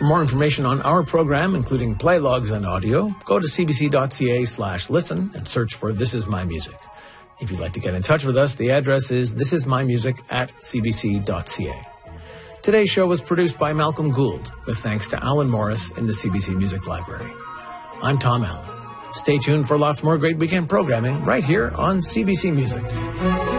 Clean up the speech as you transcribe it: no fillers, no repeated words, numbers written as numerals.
For more information on our program, including play logs and audio, go to cbc.ca/listen and search for This Is My Music. If you'd like to get in touch with us, the address is thisismymusic@cbc.ca. Today's show was produced by Malcolm Gould, with thanks to Alan Morris in the CBC Music Library. I'm Tom Allen. Stay tuned for lots more great weekend programming right here on CBC Music.